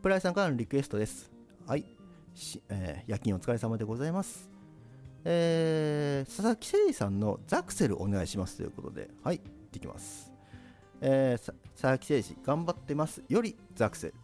プライさんからのリクエストです。はい、夜勤お疲れ様でございます。佐々木誠二さんのザクセルお願いしますということで、はい、できます。佐々木誠二頑張ってますよりザクセル。